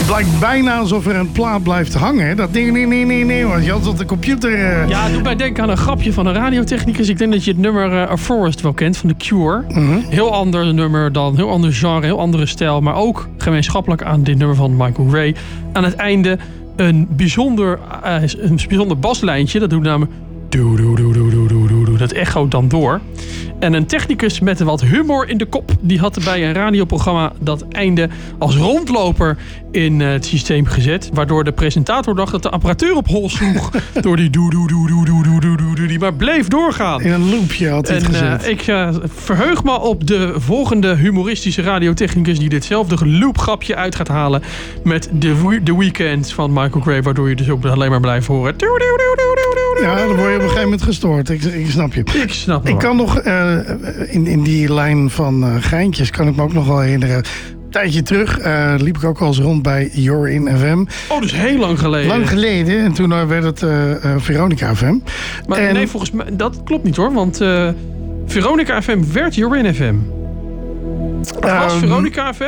Het lijkt bijna alsof er een plaat blijft hangen. Dat ding, nee. Want je had op de computer... Ja, doe mij denken aan een grapje van een radiotechnicus. Ik denk dat je het nummer A Forest wel kent van The Cure. Heel ander nummer dan, heel ander genre, heel andere stijl. Maar ook gemeenschappelijk aan dit nummer van Michael Gray. Aan het einde een bijzonder baslijntje. Dat doet namelijk... Dat echo dan door. En een technicus met wat humor in de kop... die had bij een radioprogramma dat einde als rondloper in het systeem gezet. Waardoor de presentator dacht dat de apparatuur op hol sloeg. Door die die maar bleef doorgaan. In een loopje had hij het gezet. Ik verheug me op de volgende humoristische radiotechnicus... die ditzelfde loopgrapje uit gaat halen... met The Weeknd van Michael Gray... waardoor je dus ook alleen maar blijft horen. Ja, dan word je op een gegeven moment gestoord. Ik snap je. Ik snap het. Ik kan nog in die lijn van geintjes... kan ik me ook nog wel herinneren... Een tijdje terug liep ik ook al eens rond bij You're in FM. Oh, dus heel lang geleden. Lang geleden. En toen werd het Veronica FM. Maar nee, volgens mij... Dat klopt niet hoor. Want Veronica FM werd You're in FM. Was Veronica FM?